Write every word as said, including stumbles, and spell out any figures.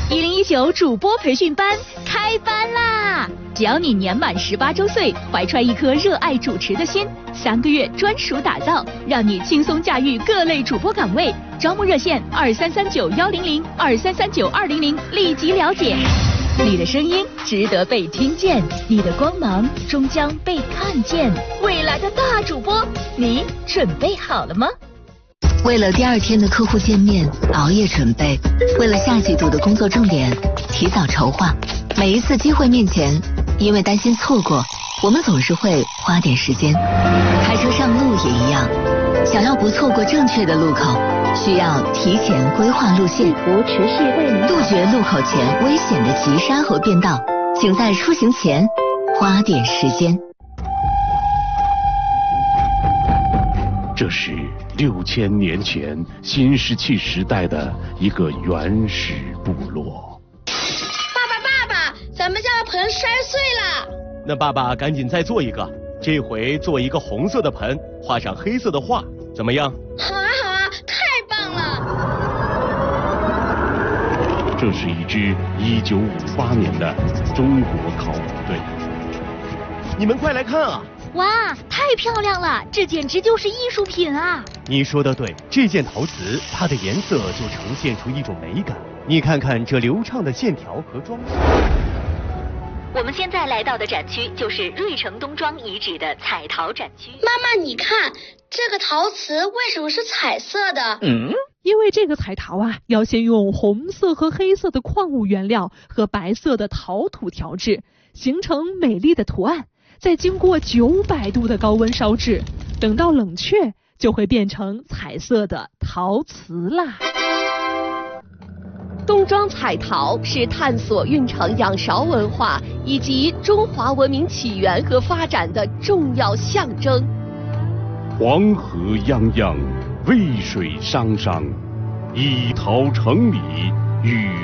一零一九主播培训班开班啦！只要你年满十八周岁，怀揣一颗热爱主持的心，三个月专属打造，让你轻松驾驭各类主播岗位。招募热线二三三九幺零零二三三九二零零，立即了解。你的声音值得被听见，你的光芒终将被看见。未来的大主播，你准备好了吗？ 为了第二天的客户见面，熬夜准备；为了下季度的工作重点，提早筹划。每一次机会面前，因为担心错过，我们总是会花点时间。开车上路也一样，想要不错过正确的路口，需要提前规划路线，杜绝路口前危险的急刹和变道。请在出行前花点时间。 这是六千年前新石器时代的一个原始部落。 爸爸，爸爸，咱们家的盆摔碎了。 那爸爸赶紧再做一个，这回做一个红色的盆，画上黑色的画，怎么样？ 好啊，好啊，太棒了！ 这是一支一九五八年的中国考古队。 你们快来看啊！ 哇，太漂亮了，这简直就是艺术品啊！ 你说的对，这件陶瓷它的颜色就呈现出一种美感。你看看这流畅的线条和装饰。 我们现在来到的展区就是芮城东庄遗址的彩陶展区。 妈妈，你看这个陶瓷为什么是彩色的？ 嗯，因为这个彩陶啊，要先用红色和黑色的矿物原料和白色的陶土调制，形成美丽的图案。再经过九百度的高温烧制，等到冷却就会变成彩色的陶瓷啦。 东庄彩陶是探索蕴藏仰韶文化以及中华文明起源和发展的重要象征。 黄河泱泱，渭水汤汤，以陶成礼，与